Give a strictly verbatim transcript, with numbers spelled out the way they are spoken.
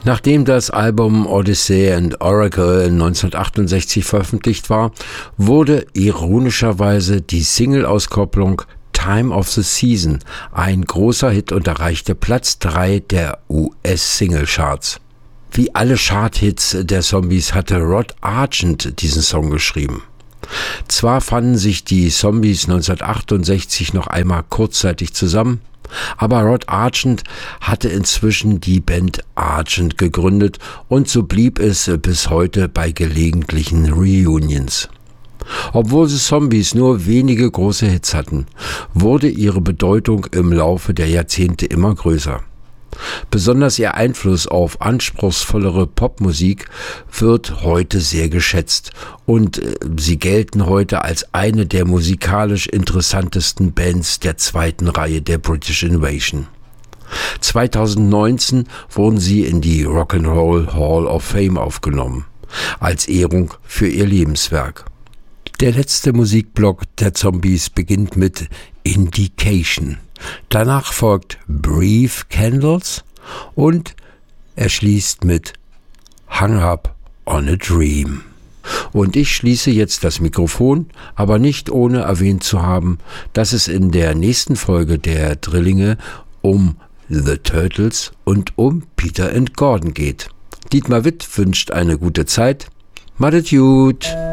Nachdem das Album Odyssey and Oracle neunzehnhundertachtundsechzig veröffentlicht war, wurde ironischerweise die Single-Auskopplung Time of the Season ein großer Hit und erreichte Platz drei der U S-Single-Charts. Wie alle Chart-Hits der Zombies hatte Rod Argent diesen Song geschrieben. Zwar fanden sich die Zombies neunzehnhundertachtundsechzig noch einmal kurzzeitig zusammen, aber Rod Argent hatte inzwischen die Band Argent gegründet und so blieb es bis heute bei gelegentlichen Reunions. Obwohl die Zombies nur wenige große Hits hatten, wurde ihre Bedeutung im Laufe der Jahrzehnte immer größer. Besonders ihr Einfluss auf anspruchsvollere Popmusik wird heute sehr geschätzt und sie gelten heute als eine der musikalisch interessantesten Bands der zweiten Reihe der British Invasion. zweitausendneunzehn wurden sie in die Rock'n'Roll Hall of Fame aufgenommen, als Ehrung für ihr Lebenswerk. Der letzte Musikblock der Zombies beginnt mit Indication. Danach folgt Brief Candles und er schließt mit Hung Up on a Dream. Und ich schließe jetzt das Mikrofon, aber nicht ohne erwähnt zu haben, dass es in der nächsten Folge der Drillinge um The Turtles und um Peter and Gordon geht. Dietmar Witt wünscht eine gute Zeit. Madet gut!